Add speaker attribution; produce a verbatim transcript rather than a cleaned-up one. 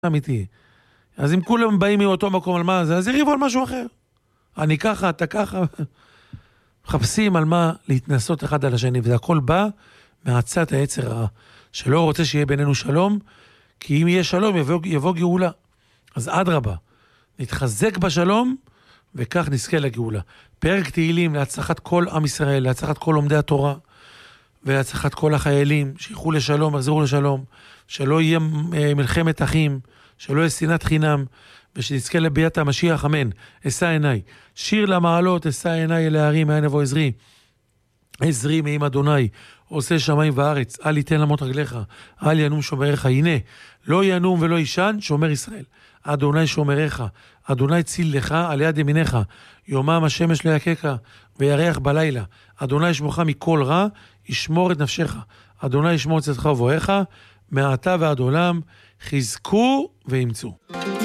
Speaker 1: אמיתי. אז אם כולם באים מאותו מקום על מה זה, אז יריבו על משהו אחר. אני ככה, אתה ככה. מחפשים על מה להתנסות אחד על השני, וזה הכל בא מעצת היצר הרע, שלא רוצה שיהיה בינינו שלום, כי אם יהיה שלום יבוא, יבוא גאולה. אז עד רבה, נתחזק בשלום, וכך נזכה לגאולה. פרק תהילים להצלחת כל עם ישראל, להצלחת כל לומדי התורה, ולהצלחת כל החיילים, שיחו לשלום, יחזרו לשלום, שלא יהיה מלחמת אחים, שלא יהיה שנאת חינם, ושנזכה לביאת המשיח, אמן. אשא עיניי, שיר למעלות, אשא עיניי אל ההרים, מאין יבוא עזרי. עזרי מעם אדוני, עושה שמיים וארץ, אל יתן למות רגליך, אל ינום שומריך, הנה, לא ינום ולא ישן, שומר ישראל. אדוני שומריך, אדוני ציל לך על יד ימינך, יומם השמש לא יקקה, וירח בלילה. אדוני ישמורך מכל רע, ישמור את נפשך. אדוני ישמור את צאתך ובואך, מעתה ועד עולם, חזקו ואמצו.